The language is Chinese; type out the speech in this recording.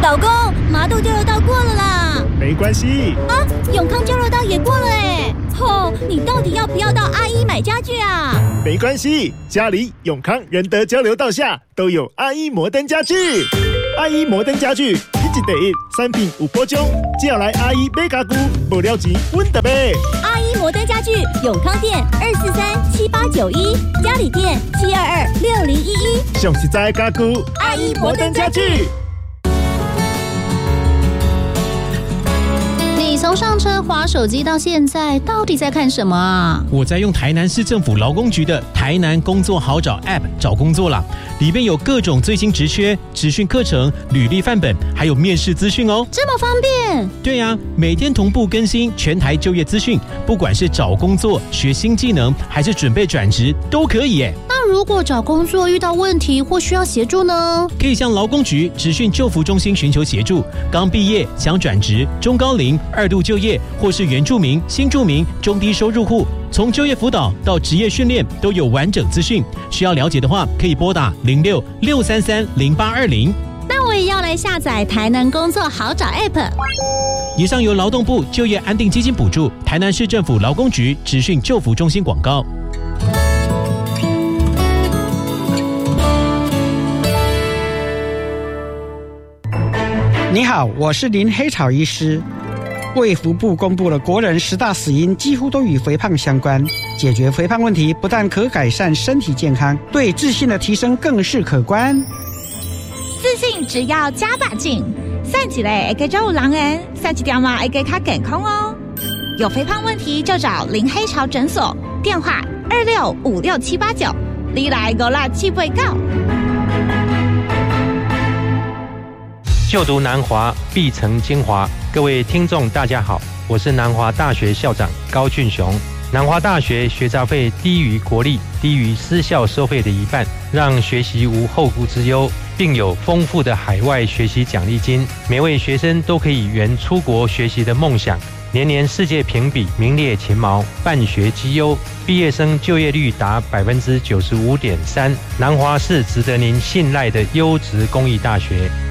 老公，麻豆交流道过了啦。 没关系啊，永康交流道也过了哎。你到底要不要到阿一买家具啊？ 没关系，家里永康仁德交流道下都有阿一摩登家具。阿一摩登家具，一季第一产品有保障，只要来阿一买家具，无了钱阮就买。 阿一摩登家具永康店2437891，嘉里店7226011， 上实在的家具， 阿一摩登家具。 你从上车滑手机到现在，到底在看什么啊？ 我在用台南市政府劳工局的台南工作好找 App 找工作啦，里面有各种最新职缺、职训课程、履历范本，还有面试资讯哦。 这么方便？ 对啊，每天同步更新全台就业资讯，不管是找工作、学新技能，还是准备转职，都可以耶。 那如果找工作遇到问题或需要协助呢？ 可以向劳工局职训就服中心寻求协助。刚毕业想转职、中高龄、二度就业，或是原住民、新住民、中低收入户，从就业辅导到职业训练都有完整资讯。需要了解的话，可以拨打06-633-0820。 那我也要来下载台南工作好找 App。 以上由劳动部就业安定基金补助，台南市政府劳工局职训就服中心广告。 你好，我是林黑草医师。卫福部公布了国人10大死因，几乎都与肥胖相关。解决肥胖问题，不但可改善身体健康，对自信的提升更是可观。 自信只要加把劲，散起来会给做有人缘，散一条嘛会给较健康哦。有肥胖问题就找林黑潮诊所，电话265679，你来56789。 就读南华必成精华，各位听众大家好，我是南华大学校长高俊雄。南华大学学杂费低于国立、低于私校收费的一半，让学习无后顾之忧，并有丰富的海外学习奖励金，每位学生都可以圆出国学习的梦想。年年世界评比名列前茅，办学绩优，毕业生就业率达 95.3%。南华是值得您信赖的优质公益大学。